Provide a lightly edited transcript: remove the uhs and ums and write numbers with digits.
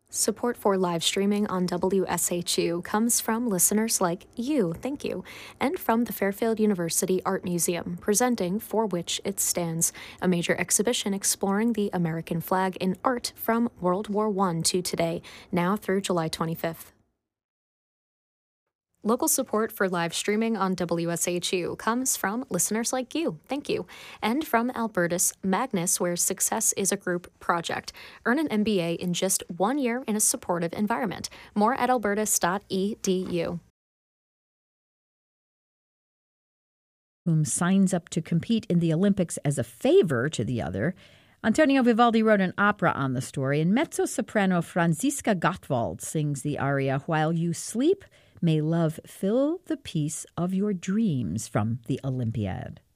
Support for live streaming on WSHU comes from listeners like you, thank you, and from the Fairfield University Art Museum, presenting For Which It Stands, a major exhibition exploring the American flag in art from World War I to today, now through July 25th. Local support for live streaming on WSHU comes from listeners like you, thank you, and from Albertus Magnus, where success is a group project. Earn an MBA in just 1 year in a supportive environment. More at albertus.edu. Whom signs up to compete in the Olympics as a favor to the other. Antonio Vivaldi wrote an opera on the story, and mezzo-soprano Franziska Gottwald sings the aria While You Sleep, May Love Fill the Peace of Your Dreams from the Olympiad.